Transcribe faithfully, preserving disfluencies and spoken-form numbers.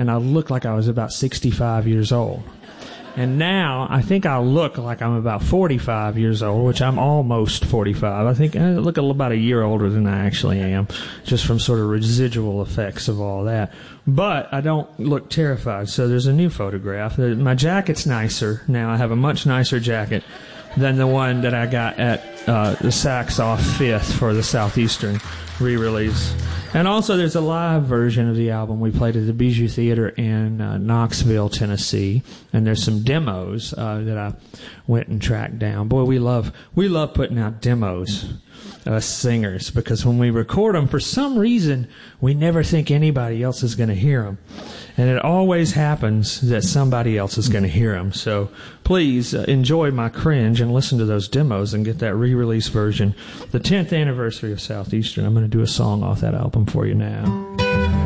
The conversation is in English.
and I looked like I was about sixty-five years old. And now I think I look like I'm about forty-five years old, which I'm almost forty-five. I think I look about a year older than I actually am, just from sort of residual effects of all that. But I don't look terrified. So there's a new photograph. My jacket's nicer now. I have a much nicer jacket than the one that I got at uh, the Saks off Fifth for the Southeastern re-release. And also there's a live version of the album we played at the Bijou Theater in uh, Knoxville, Tennessee. And there's some demos uh, that I went and tracked down. Boy, we love we love putting out demos, us singers, because when we record them, for some reason, we never think anybody else is going to hear them. And it always happens that somebody else is going to hear them. So please uh, enjoy my cringe and listen to those demos and get that re-release version. The tenth anniversary of Southeastern. I'm going to do a song off that album for you now.